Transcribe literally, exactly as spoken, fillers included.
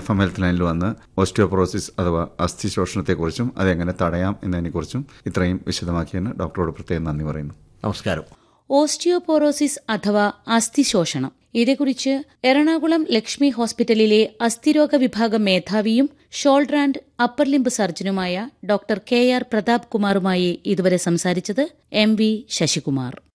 F M health ലൈനിൽ വന്ന് osteoporosis അഥവാ അസ്ഥിശോഷണത്തെക്കുറിച്ചും അതെങ്ങനെ തടയാം എന്നതിനെക്കുറിച്ചും ഇത്രയും വിശദമാക്കിയതിന് ഡോക്ടറോട് പ്രത്യേകം നന്ദി പറയുന്നു. നമസ്കാരം. ഓസ്റ്റിയോപോറോസിസ് അഥവാ അസ്ഥിശോഷണം, ഇതേക്കുറിച്ച് എറണാകുളം ലക്ഷ്മി ഹോസ്പിറ്റലിലെ അസ്ഥിരോഗ വിഭാഗം മേധാവിയും shoulder and upper limb സർജനുമായ doctor K R Pratap കുമാറുമായി ഇതുവരെ സംസാരിച്ചത് എം വി ശശികുമാർ.